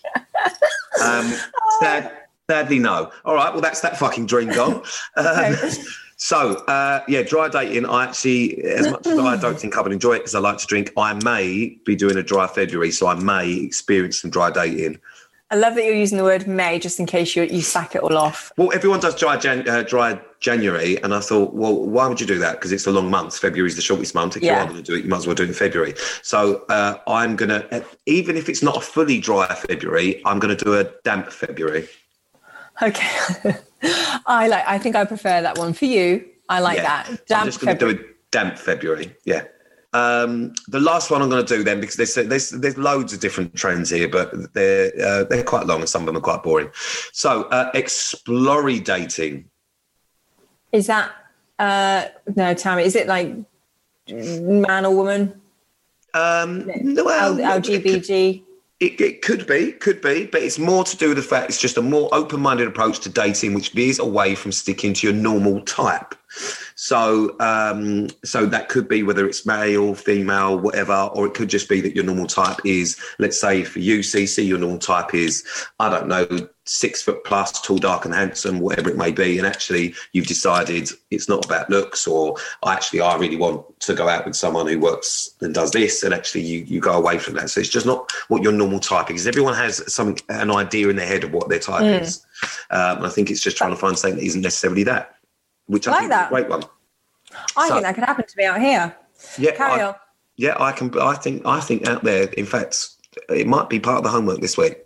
Um, sad, sadly, no. All right, well, that's that fucking dream gone. Um, so, uh, yeah, dry dating, I actually, as much as I don't think I would enjoy it because I like to drink, I may be doing a dry February, so I may experience some dry dating. I love that you're using the word May just in case you you sack it all off. Well, everyone does dry, Jan- uh, dry January, and I thought, well, why would you do that? Because it's a long month. February is the shortest month. If yeah. you are going to do it, you might as well do it in February. So uh, I'm going to, even if it's not a fully dry February, I'm going to do a damp February. Okay. I like. I think I prefer that one for you. I like yeah. that. Damp I'm just going to do a damp February. Yeah. Um, the last one I'm going to do then, because there's there's there's loads of different trends here, but they're uh, they're quite long and some of them are quite boring. So, uh, exploratory dating. Is that uh, no, Tammy? Is it like man or woman? Um, well, L G B T. It, it could be, could be, but it's more to do with the fact it's just a more open-minded approach to dating, which veers away from sticking to your normal type. So, um, so that could be whether it's male, female, whatever, or it could just be that your normal type is, let's say for you, Cece, your normal type is, I don't know, six foot plus, tall, dark and handsome, whatever it may be. And actually you've decided it's not about looks, or actually I really want to go out with someone who works and does this. And actually you, you go away from that. So it's just not what your normal type is. Because everyone has something, an idea in their head of what their type mm. is. Um, and I think it's just trying to find something that isn't necessarily that. Which I, I like think that. Is a great one. I so, think that could happen to me out here. Yeah, Carry I, on. Yeah, I can. I think. I think out there. In fact, it might be part of the homework this week.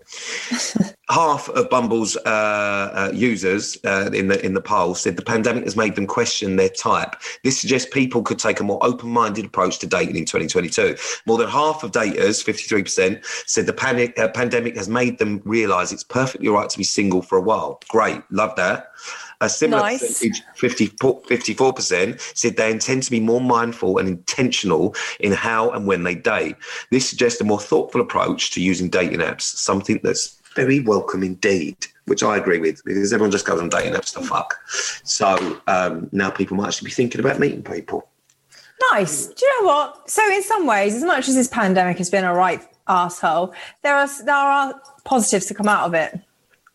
Half of Bumble's uh, uh, users uh, in the in the poll said the pandemic has made them question their type. This suggests people could take a more open-minded approach to dating in twenty twenty-two. More than half of daters, fifty-three percent, said the panic, uh, pandemic has made them realise it's perfectly right to be single for a while. Great, love that. A similar nice. percentage, fifty-four percent, said they intend to be more mindful and intentional in how and when they date. This suggests a more thoughtful approach to using dating apps, something that's very welcome indeed, which I agree with, because everyone just goes on dating apps to fuck. So um, now people might actually be thinking about meeting people. Nice. Do you know what? So in some ways, as much as this pandemic has been a right arsehole, there are, there are positives to come out of it.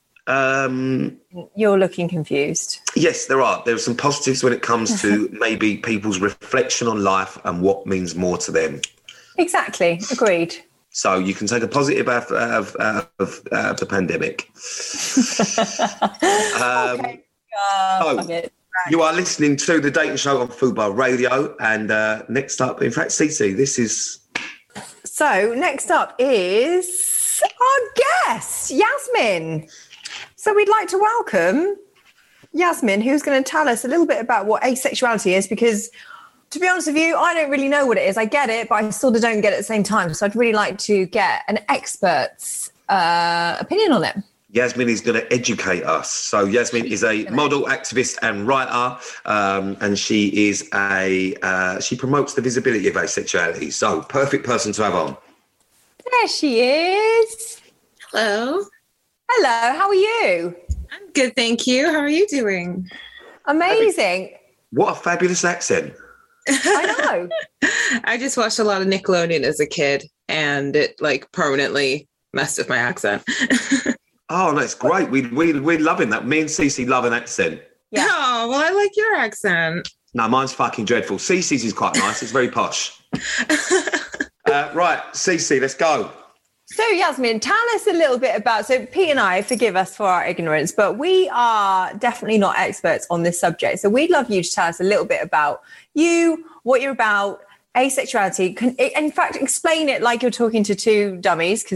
Um, You're looking confused. Yes, there are. There are some positives when it comes to maybe people's reflection on life and what means more to them. Exactly. Agreed. So you can take a positive out of, of, of, uh, the pandemic. um, okay. Uh, so you are listening to The Dating Show on Fubar Radio. And uh, next up, in fact, Cece, this is... So next up is our guest, Yasmin. So we'd like to welcome Yasmin, who's going to tell us a little bit about what asexuality is, because to be honest with you, I don't really know what it is. I get it, but I sort of don't get it at the same time. So I'd really like to get an expert's uh, opinion on it. Yasmin is going to educate us. So Yasmin is a model, activist and writer, um, and she is a uh, she promotes the visibility of asexuality. So perfect person to have on. There she is. Hello. Hello, how are you? I'm good, thank you. How are you doing? Amazing. What a fabulous accent. I know. I just watched a lot of Nickelodeon as a kid, and it like permanently messed with my accent. Oh, that's great. We we we're loving that. Me and Cece love an accent. Yeah. Oh, well, I like your accent. No, mine's fucking dreadful. Cece's is quite nice. It's very posh. uh, right, Cece, let's go. So, Yasmin, tell us a little bit about, so Pete and I, forgive us for our ignorance, but we are definitely not experts on this subject. So we'd love you to tell us a little bit about you, what you're about, asexuality. Can, in fact, explain it like you're talking to two dummies, because